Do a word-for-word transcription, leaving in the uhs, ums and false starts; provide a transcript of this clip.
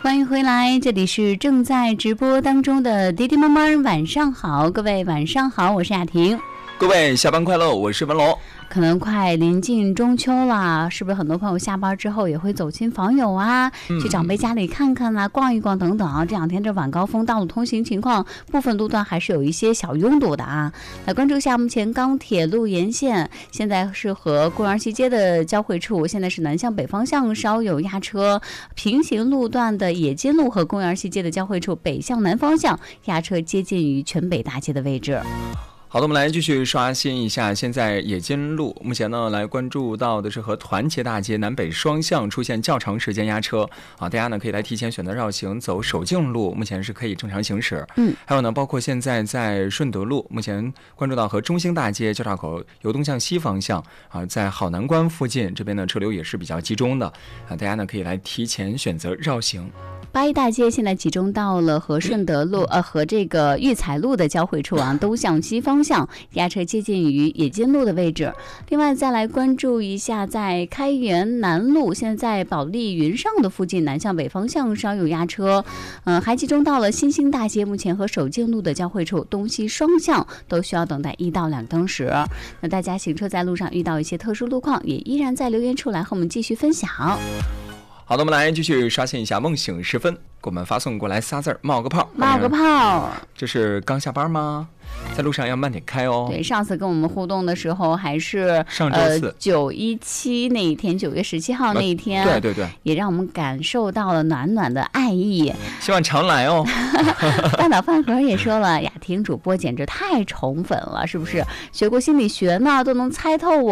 欢迎回来，这里是正在直播当中的滴滴妈妈晚上好，各位晚上好，我是雅婷。 各位下班快乐，我是文龙。 可能快临近中秋了，是不是很多朋友下班之后也会走亲访友啊，嗯、去长辈家里看看啊，逛一逛等等啊。这两天这晚高峰道路通行情况，部分路段还是有一些小拥堵的啊。来关注一下目前钢铁路沿线，现在是和公园西街的交汇处，现在是南向北方向稍有压车，平行路段的冶金路和公园西街的交汇处，北向南方向压车接近于全北大街的位置。 好的，我们来继续刷新一下现在冶金路，目前呢来关注到的是和团结大街南北双向出现较长时间压车啊，大家呢可以来提前选择绕行走守静路，目前是可以正常行驶。嗯，还有呢，包括现在在顺德路，目前关注到和中兴大街交叉口由东向西方向啊，在好南关附近这边呢车流也是比较集中的啊，大家呢可以来提前选择绕行。 八一大街现在集中到了和顺德路呃和这个育才路的交汇处啊，东向西方向压车接近于冶金路的位置。另外再来关注一下在开元南路，现在保利云上的附近南向北方向稍有压车，嗯、呃，还集中到了新兴大街，目前和守静路的交汇处东西双向都需要等待一到两灯时。那大家行车在路上遇到一些特殊路况，也依然在留言处来和我们继续分享。 好的，我们来继续刷新一下梦醒时分，给我们发送过来仨字儿冒个泡。 冒个泡， 这是刚下班吗？在路上要慢点开哦。 对，上次跟我们互动的时候还是上周四九一七那一天，九月十七号那一天、 呃，对对对， 也让我们感受到了暖暖的爱意。 希望常来哦。 大脑饭盒也说了，雅婷主播简直太宠粉了，是不是？学过心理学呢，都能猜透我。